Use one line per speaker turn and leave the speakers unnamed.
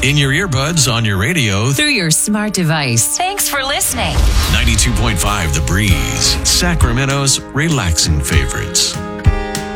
In your earbuds, on your radio,
through your smart device.
Thanks for listening.
92.5 The Breeze, Sacramento's relaxing favorites.